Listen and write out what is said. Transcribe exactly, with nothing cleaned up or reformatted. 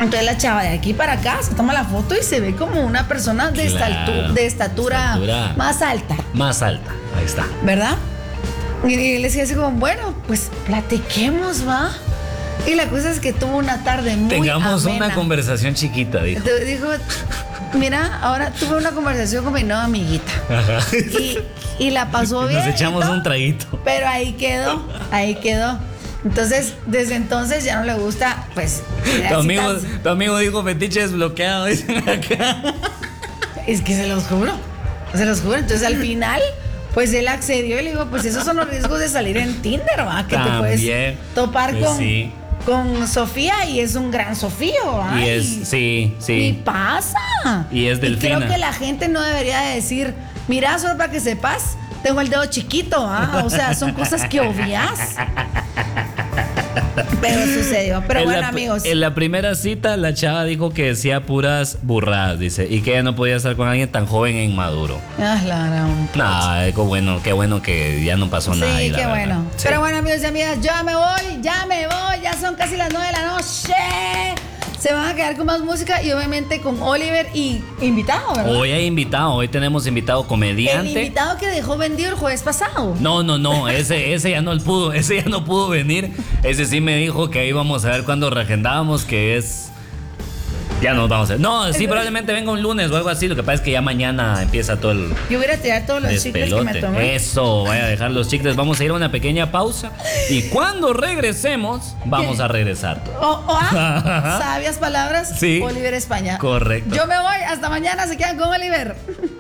Entonces la chava de aquí para acá se toma la foto y se ve como una persona de, Claro. estatu- de estatura, Estatura. más alta, Más alta. Ahí está. ¿verdad? Y, y le decía así como, bueno, pues platiquemos, ¿va? Y la cosa es que tuvo una tarde muy Tengamos amena. una conversación chiquita, dijo. Te dijo, mira, ahora tuve una conversación con mi nueva amiguita. Ajá. Y, y la pasó bien. Nos echamos y todo, un traguito. pero ahí quedó, ahí quedó. Entonces, desde entonces ya no le gusta, pues. Tu así amigo, tan- tu amigo dijo fetiche desbloqueado, dicen acá. Es que se los juro, se los juro. Entonces al final, pues él accedió y le digo, pues esos son los riesgos de salir en Tinder, ¿va? Que También, te puedes topar pues con, sí. con Sofía y es un gran Sofío, ¿va? Y es, sí, Y sí. pasa. Y es delfina. Y creo que la gente no debería de decir, mira, solo para que sepas, tengo el dedo chiquito, ¿ah? O sea, son cosas que obvias. Pero sucedió. Pero En bueno, la, amigos. En la primera cita, la chava dijo que decía puras burradas, dice, y que ella no podía estar con alguien tan joven e inmaduro. Ah, la gran- Nah, qué bueno, qué bueno que ya no pasó nada. Sí, ahí, la qué verdad. bueno. Sí. Pero bueno, amigos y amigas, yo ya me voy, ya me voy, ya son casi las nueve de la noche. Se van a quedar con más música y obviamente con Oliver y invitado, ¿verdad? Hoy hay invitado, hoy tenemos invitado El comediante. invitado que dejó vendido el jueves pasado. No, no, no, ese, ese ya no pudo, ese ya no pudo venir. Ese sí me dijo que íbamos a ver cuando reagendábamos, que es. Ya nos vamos a ver. No, sí, probablemente venga un lunes o algo así. Lo que pasa es que ya mañana empieza todo el Yo voy a tirar todos los chicles que me despelote. tomé. Eso, vaya a dejar los chicles. Vamos a ir a una pequeña pausa. Y cuando regresemos, vamos ¿Qué? a regresar. O, o, ah, sabias palabras, Sí. Oliver España. Correcto. Yo me voy, hasta mañana, se quedan con Oliver.